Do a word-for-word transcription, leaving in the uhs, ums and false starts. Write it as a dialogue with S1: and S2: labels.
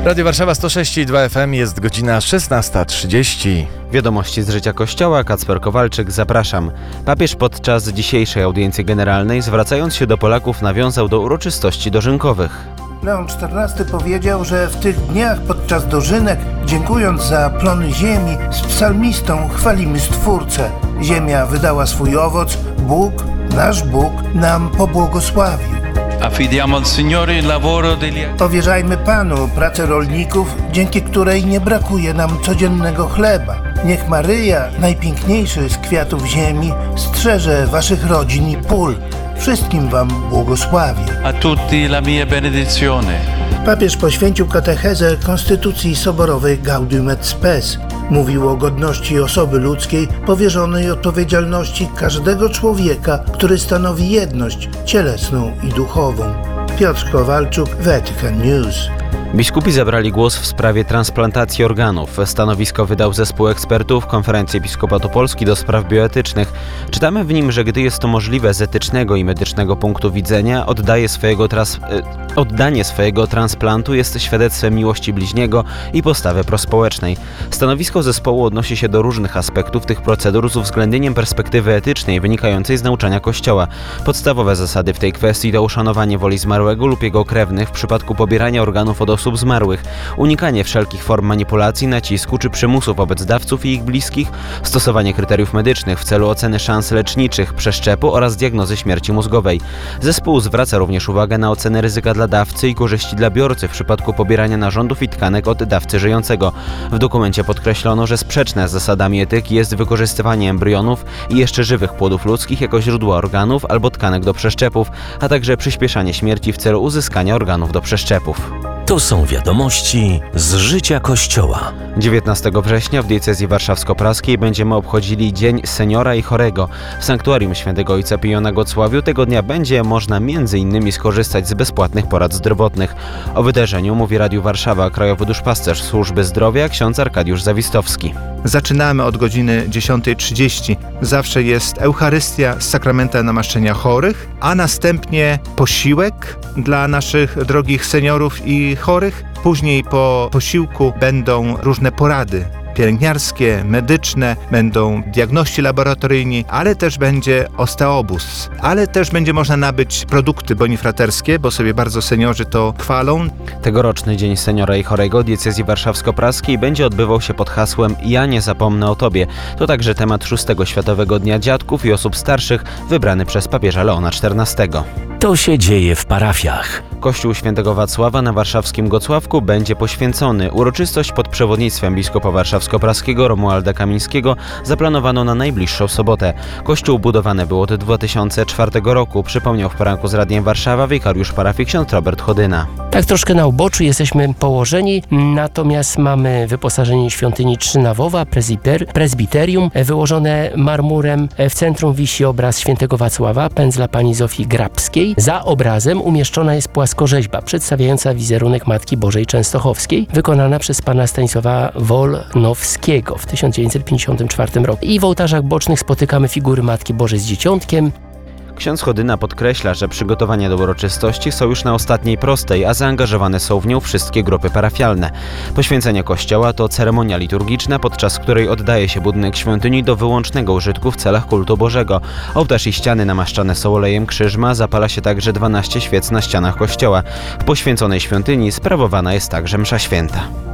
S1: Radio Warszawa sto sześć i dwa F M, jest godzina szesnasta trzydzieści.
S2: Wiadomości z życia Kościoła, Kacper Kowalczyk, zapraszam. Papież podczas dzisiejszej audiencji generalnej, zwracając się do Polaków, nawiązał do uroczystości dożynkowych.
S3: Leon czternasty powiedział, że w tych dniach podczas dożynek, dziękując za plony ziemi, z psalmistą chwalimy Stwórcę. Ziemia wydała swój owoc, Bóg, nasz Bóg, nam pobłogosławił.
S4: Affidiamo al Signore il lavoro degli...
S3: Powierzajmy Panu pracę rolników, dzięki której nie brakuje nam codziennego chleba. Niech Maryja, najpiękniejszy z kwiatów ziemi, strzeże waszych rodzin i pól. Wszystkim wam błogosławię.
S4: A tutti la mia benedizione.
S3: Papież poświęcił katechezę Konstytucji Soborowej Gaudium et Spes. Mówił o godności osoby ludzkiej, powierzonej odpowiedzialności każdego człowieka, który stanowi jedność cielesną i duchową. Piotr Kowalczuk, Vatican News.
S2: Biskupi zabrali głos w sprawie transplantacji organów. Stanowisko wydał zespół ekspertów Konferencji Episkopatu Polski do spraw bioetycznych. Czytamy w nim, że gdy jest to możliwe z etycznego i medycznego punktu widzenia, oddaje swojego trans... oddanie swojego transplantu jest świadectwem miłości bliźniego i postawy prospołecznej. Stanowisko zespołu odnosi się do różnych aspektów tych procedur z uwzględnieniem perspektywy etycznej wynikającej z nauczania Kościoła. Podstawowe zasady w tej kwestii to uszanowanie woli zmarłego lub jego krewnych w przypadku pobierania organów od osób zmarłych, unikanie wszelkich form manipulacji, nacisku czy przymusu wobec dawców i ich bliskich, stosowanie kryteriów medycznych w celu oceny szans leczniczych, przeszczepu oraz diagnozy śmierci mózgowej. Zespół zwraca również uwagę na ocenę ryzyka dla dawcy i korzyści dla biorcy w przypadku pobierania narządów i tkanek od dawcy żyjącego. W dokumencie podkreślono, że sprzeczne z zasadami etyki jest wykorzystywanie embrionów i jeszcze żywych płodów ludzkich jako źródła organów albo tkanek do przeszczepów, a także przyspieszanie śmierci w celu uzyskania organów do przeszczepów.
S5: To są wiadomości z życia Kościoła.
S2: dziewiętnastego września w diecezji warszawsko-praskiej będziemy obchodzili Dzień Seniora i Chorego. W Sanktuarium Świętego Ojca Pio na Gocławiu tego dnia będzie można między innymi skorzystać z bezpłatnych porad zdrowotnych. O wydarzeniu mówi Radiu Warszawa krajowy duszpasterz Służby Zdrowia ksiądz Arkadiusz Zawistowski.
S6: Zaczynamy od godziny dziesiąta trzydzieści. Zawsze jest Eucharystia z sakramentem namaszczenia chorych, a następnie posiłek dla naszych drogich seniorów i chorych. Później po posiłku będą różne porady pielęgniarskie, medyczne, będą diagności laboratoryjni, ale też będzie osteobus, ale też będzie można nabyć produkty bonifraterskie, bo sobie bardzo seniorzy to chwalą.
S2: Tegoroczny Dzień Seniora i Chorego diecezji warszawsko-praskiej będzie odbywał się pod hasłem Ja nie zapomnę o Tobie. To także temat szóstego Światowego Dnia Dziadków i Osób Starszych, wybrany przez papieża Leona czternastego.
S5: To się dzieje w parafiach.
S2: Kościół Świętego Wacława na warszawskim Gocławku będzie poświęcony. Uroczystość pod przewodnictwem biskupa warszawsko-praskiego Romualda Kamińskiego zaplanowano na najbliższą sobotę. Kościół budowany był od dwa tysiące czwartego roku, przypomniał w poranku z Radiem Warszawa wikariusz parafii ksiądz Robert Chodyna.
S7: Tak troszkę na uboczu jesteśmy położeni, natomiast mamy wyposażenie świątyni Trzynawowa, prezbiter, prezbiterium wyłożone marmurem. W centrum wisi obraz Świętego Wacława, pędzla pani Zofii Grabskiej. Za obrazem umieszczona jest płaskorzeźba przedstawiająca wizerunek Matki Bożej Częstochowskiej, wykonana przez pana Stanisława Wolnowskiego w tysiąc dziewięćset pięćdziesiątym czwartym roku. I w ołtarzach bocznych spotykamy figury Matki Bożej z Dzieciątkiem.
S2: Ksiądz Chodyna podkreśla, że przygotowania do uroczystości są już na ostatniej prostej, a zaangażowane są w nią wszystkie grupy parafialne. Poświęcenie kościoła to ceremonia liturgiczna, podczas której oddaje się budynek świątyni do wyłącznego użytku w celach kultu Bożego. Ołtarz i ściany namaszczane są olejem krzyżma, zapala się także dwanaście świec na ścianach kościoła. W poświęconej świątyni sprawowana jest także msza święta.